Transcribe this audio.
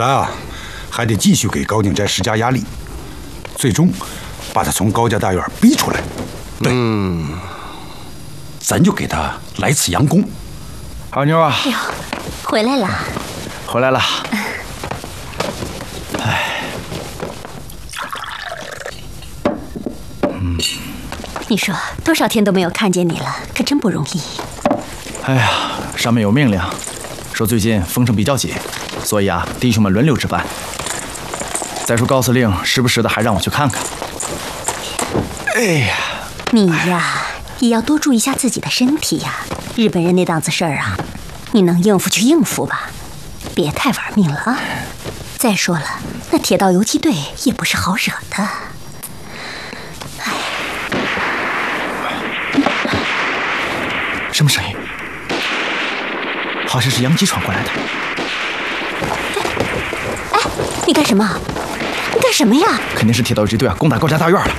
咱啊，还得继续给高景斋施加压力，最终把他从高家大院逼出来。对，咱就给他来次佯攻。 二妞啊， 哎呦，回来了， 回来了。 你说多少天都没有看见你了，可真不容易。 哎呀，上面有命令，说最近风声比较紧，所以啊，弟兄们轮流值班。再说高司令时不时的还让我去看看。哎呀， 你呀，也要多注意一下自己的身体呀。日本人那档子事儿啊，你能应付去应付吧，别太玩命了啊。再说了，那铁道游击队也不是好惹的。 什么声音？好像是杨基传过来的。 哎，你干什么？你干什么呀？ 肯定是铁道游击队啊，攻打高家大院了。